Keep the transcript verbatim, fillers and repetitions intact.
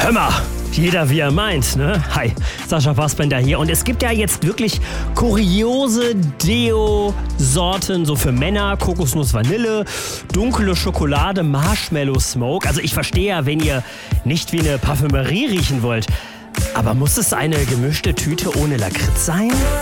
Hör mal, jeder wie er meint, ne? Hi, Sascha Fassbender hier. Und es gibt ja jetzt wirklich kuriose Deo-Sorten, so für Männer, Kokosnuss Vanille, dunkle Schokolade, Marshmallow Smoke. Also ich verstehe ja, wenn ihr nicht wie eine Parfümerie riechen wollt. Aber muss es eine gemischte Tüte ohne Lakritz sein?